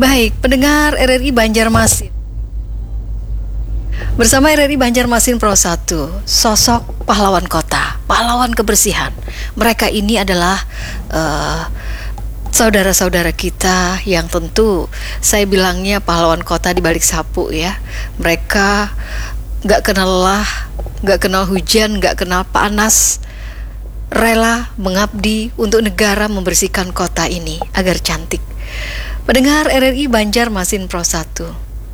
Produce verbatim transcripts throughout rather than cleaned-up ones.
Baik, pendengar R R I Banjarmasin. Bersama R R I Banjarmasin Pro satu, sosok pahlawan kota, pahlawan kebersihan. Mereka ini adalah uh, saudara-saudara kita yang tentu saya bilangnya pahlawan kota di balik sapu ya. Mereka gak kenal lelah, gak kenal hujan, gak kenal panas, rela mengabdi untuk negara membersihkan kota ini agar cantik. Pendengar R R I Banjarmasin Pro satu,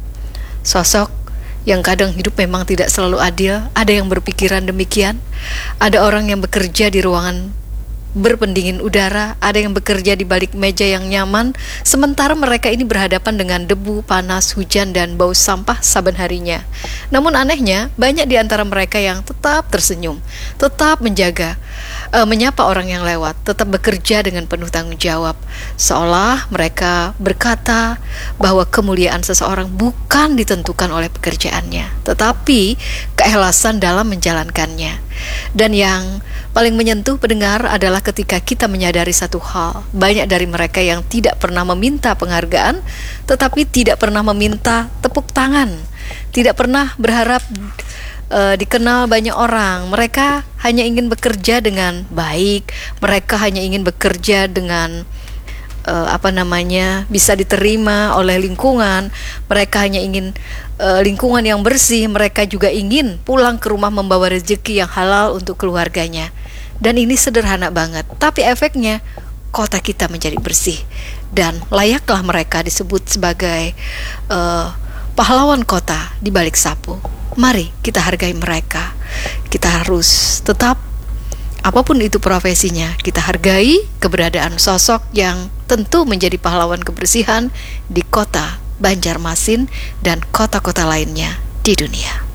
sosok yang kadang hidup memang tidak selalu adil. Ada yang berpikiran demikian. Ada orang yang bekerja di ruangan berpendingin udara, ada yang bekerja di balik meja yang nyaman, sementara mereka ini berhadapan dengan debu, panas, hujan, dan bau sampah saben harinya. Namun anehnya, banyak di antara mereka yang tetap tersenyum, tetap menjaga, uh, menyapa orang yang lewat, tetap bekerja dengan penuh tanggung jawab, seolah mereka berkata bahwa kemuliaan seseorang bukan ditentukan oleh pekerjaannya, tetapi keikhlasan dalam menjalankannya. Dan yang paling menyentuh pendengar adalah ketika kita menyadari satu hal, banyak dari mereka yang tidak pernah meminta penghargaan, tetapi tidak pernah meminta tepuk tangan, tidak pernah berharap uh, dikenal banyak orang. Mereka hanya ingin bekerja dengan baik, mereka hanya ingin bekerja dengan uh, apa namanya bisa diterima oleh lingkungan. Mereka hanya ingin uh, lingkungan yang bersih. Mereka juga ingin pulang ke rumah membawa rezeki yang halal untuk keluarganya. Dan ini sederhana banget, tapi efeknya kota kita menjadi bersih. Dan layaklah mereka disebut sebagai uh, pahlawan kota di balik sapu. Mari kita hargai mereka. Kita harus tetap, apapun itu profesinya, kita hargai keberadaan sosok yang tentu menjadi pahlawan kebersihan di kota Banjarmasin dan kota-kota lainnya di dunia.